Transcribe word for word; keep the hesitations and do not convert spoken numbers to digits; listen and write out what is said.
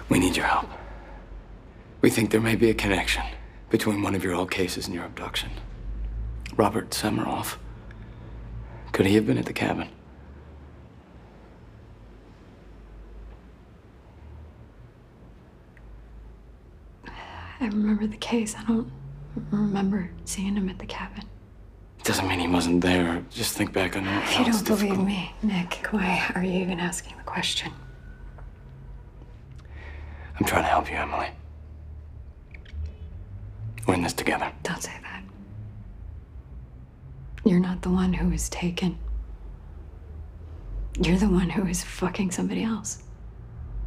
We need your help. We think there may be a connection between one of your old cases and your abduction. Robert Semiroff. Could he have been at the cabin? I remember the case. I don't remember seeing him at the cabin. It doesn't mean he wasn't there. Just think back on it. If you don't believe me, Nick, why are you even asking the question? I'm trying to help you, Emily. We're in this together. Don't say that. You're not the one who was taken. You're the one who is fucking somebody else.